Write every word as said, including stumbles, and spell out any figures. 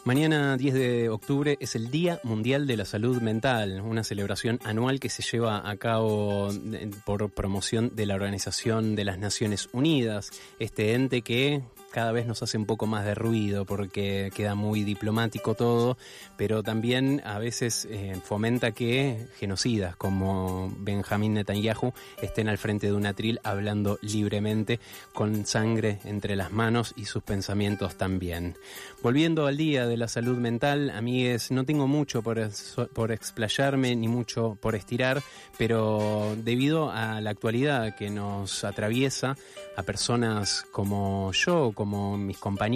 Mañana diez de octubre es el Día Mundial de la Salud Mental, una celebración anual que se lleva a cabo por promoción de la Organización de las Naciones Unidas, este ente que cada vez nos hace un poco más de ruido porque queda muy diplomático todo, pero también a veces eh, fomenta que genocidas como Benjamín Netanyahu estén al frente de un atril hablando libremente con sangre entre las manos y sus pensamientos también. Volviendo al Día de la Salud Mental, amigues, no tengo mucho por, por explayarme ni mucho por estirar, pero debido a la actualidad que nos atraviesa, a personas como yo, como mis compañeros,